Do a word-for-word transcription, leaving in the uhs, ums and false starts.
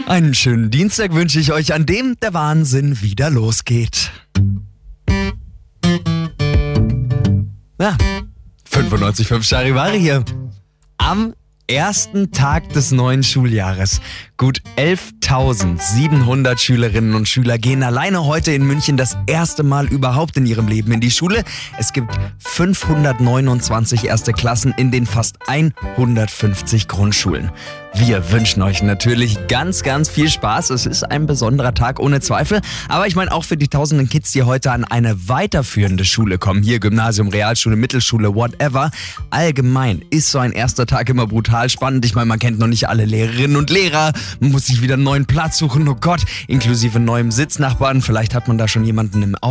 Einen schönen Dienstag wünsche ich euch, an dem der Wahnsinn wieder losgeht. Ja, fünfundneunzig Komma fünf Charivari hier. Am ersten Tag des neuen Schuljahres. Gut elftausendsiebenhundert Schülerinnen und Schüler gehen alleine heute in München das erste Mal überhaupt in ihrem Leben in die Schule. Es gibt fünfhundertneunundzwanzig erste Klassen in den fast hundertfünfzig Grundschulen. Wir wünschen euch natürlich ganz, ganz viel Spaß. Es ist ein besonderer Tag, ohne Zweifel. Aber ich meine auch für die tausenden Kids, die heute an eine weiterführende Schule kommen. Hier Gymnasium, Realschule, Mittelschule, whatever. Allgemein ist so ein erster Tag immer brutal spannend. Ich meine, man kennt noch nicht alle Lehrerinnen und Lehrer. Man muss sich wieder einen neuen Platz suchen. Oh Gott, inklusive neuem Sitznachbarn. Vielleicht hat man da schon jemanden im Auge.